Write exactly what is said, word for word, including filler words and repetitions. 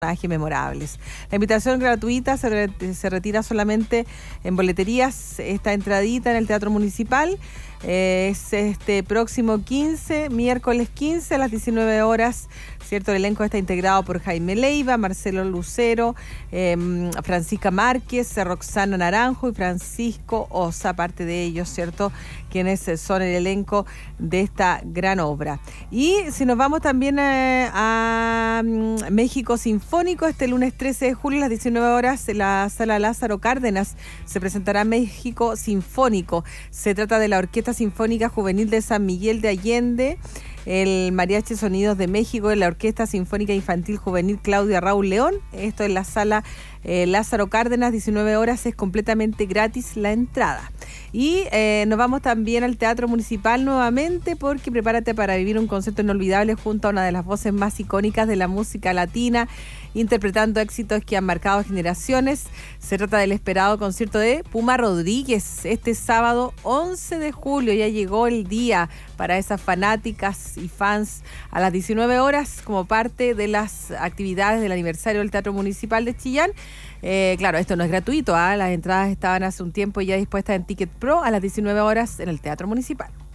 memorables. La invitación gratuita se, re, se retira solamente en boleterías, esta entradita en el Teatro Municipal. Eh, es este próximo quince, miércoles quince a las diecinueve horas, ¿cierto? El elenco está integrado por Jaime Leiva, Marcelo Lucero, eh, Francisca Márquez, Roxana Naranjo y Francisco Osa, aparte de ellos, ¿cierto? Quienes son el elenco de esta gran obra. Y si nos vamos también a, a México Sinfónico, este lunes trece de julio a las diecinueve horas en la Sala Lázaro Cárdenas se presentará México Sinfónico. Se trata de la Orquesta Sinfónica Juvenil de San Miguel de Allende, el Mariachi Sonidos de México, la Orquesta Sinfónica Infantil Juvenil Claudia Raúl León. Esto en la Sala eh, Lázaro Cárdenas, diecinueve horas, es completamente gratis la entrada. Y eh, nos vamos también al Teatro Municipal nuevamente, porque prepárate para vivir un concierto inolvidable junto a una de las voces más icónicas de la música latina, interpretando éxitos que han marcado generaciones. Se trata del esperado concierto de Puma Rodríguez este sábado once de julio. Ya llegó el día para esas fanáticas y fans a las diecinueve horas como parte de las actividades del aniversario del Teatro Municipal de Chillán. Eh, claro, esto no es gratuito, ¿eh? Las entradas estaban hace un tiempo ya dispuestas en Ticket Pro a las diecinueve horas en el Teatro Municipal.